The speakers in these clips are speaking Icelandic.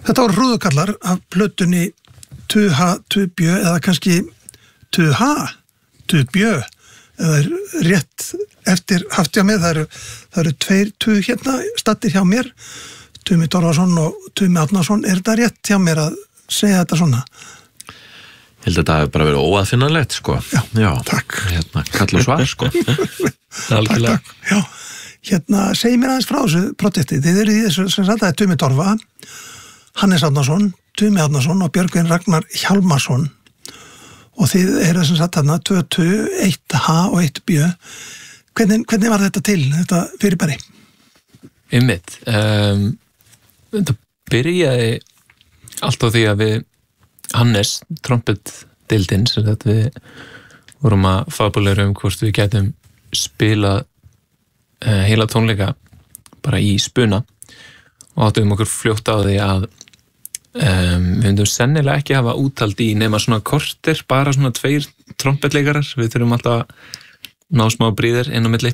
Þetta voru hrúðukallar af plötunni Tuha, Tubjö eða kannski Tuha, Tubjö eða rétt eftir haft hjá mér. Það eru tveir Tug hérna stattir hjá mér, Tumi Torfason og Tumi Árnason. Er þetta rétt hjá mér að segja þetta svona? Ég held að þetta hefur bara verið óaðfinnanlegt, sko. Já, takk. Hérna, kall og svar, sko. Takk. Já, hérna, segi mér aðeins frá þessu protesti. Þið eru í þessu, sem sagt, það er Tumi Torfa, Hannes Árnason, Tumi Árnason og Björgvin Ragnar Hjálmarsson. Og þið eru sem sagt þarna 2 Tu, 1 Ha og 1 Bjö. Hvernig var þetta til, þetta fyrirbæri? Einmitt. Þetta byrjaði allt á því að við Hannes, trompetdeildin, sem þetta við vorum að fabulera hvort við gætum spilað heila tónleika bara í spuna og áttum okkur fljótt á því að við myndum sennilega ekki hafa úthald í nema svona korter, bara svona 2 trompetleikarar, við þurfum alltaf að ná smá bríðir inn á milli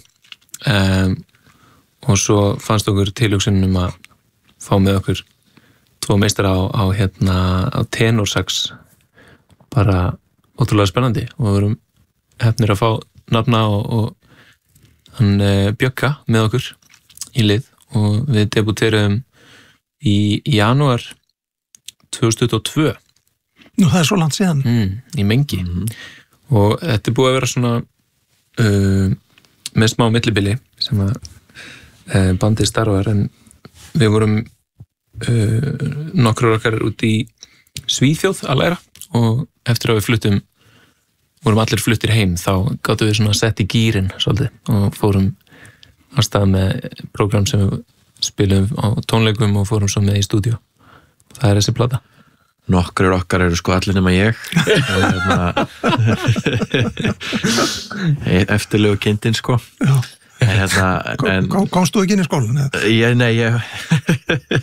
og svo fannst okkur tilhugsunum að fá með okkur 2 meistara á tenorsax, bara ótrúlega spennandi og við vorum hefnir að fá nafna og hann Bjögga með okkur í lið og við debuterum í janúar 2022. Nú, það er svo langt síðan. Í mengi. Og þetta er búið að vera svona með smá millibili sem að bandið starfar, en við vorum nokkur okkar út í Svíþjóð að læra og eftir að við vorum allir fluttir heim, þá gátum við svona sett í gírinn svolítið og fórum á stað með prógram sem við spilum á tónleikum og fórum svo með í stúdíu. Það er þessi plata. Nokkur okkar eru sko allir nema ég. Eftirlegu kindin, sko. Já. Komst þú ekki inn í skólan? Nei,